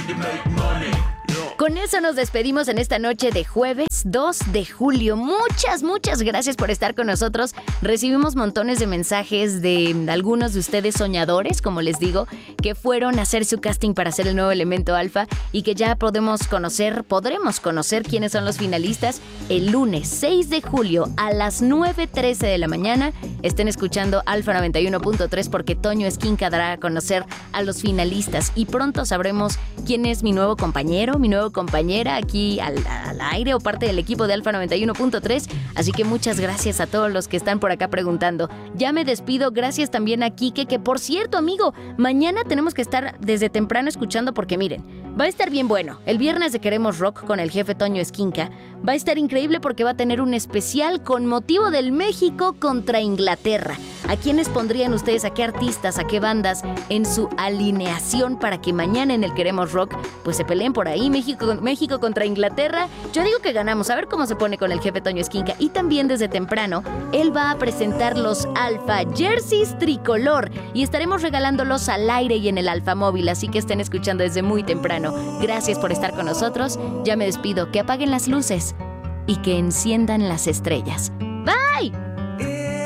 Con eso nos despedimos en esta noche de jueves 2 de julio. Muchas gracias por estar con nosotros. Recibimos montones de mensajes de algunos de ustedes soñadores, como les digo, que fueron a hacer su casting para ser el nuevo Elemento Alfa y que ya podremos conocer quiénes son los finalistas el lunes 6 de julio a las 9:13 de la mañana. Estén escuchando Alfa 91.3 porque Toño Esquinca dará a conocer a los finalistas y pronto sabremos quién es mi nuevo compañero, mi nueva compañera aquí al aire o parte del equipo de Alfa 91.3. Así que muchas gracias a todos los que están por acá preguntando. Ya me despido, gracias también a Quique, que por cierto, amigo, mañana tenemos que estar desde temprano escuchando porque miren, va a estar bien bueno. El viernes de Queremos Rock con el jefe Toño Esquinca va a estar increíble porque va a tener un especial con motivo del México contra Inglaterra. ¿A quiénes pondrían ustedes, a qué artistas, a qué bandas en su alineación para que mañana en el Queremos Rock pues se peleen por ahí? México contra Inglaterra. Yo digo que ganamos. A ver cómo se pone con el jefe Toño Esquinca. Y también desde temprano él va a presentar los Alfa Jerseys tricolor y estaremos regalándolos al aire y en el Alfa Móvil, así que estén escuchando desde muy temprano. Gracias por estar con nosotros. Ya me despido. Que apaguen las luces y que enciendan las estrellas. Bye.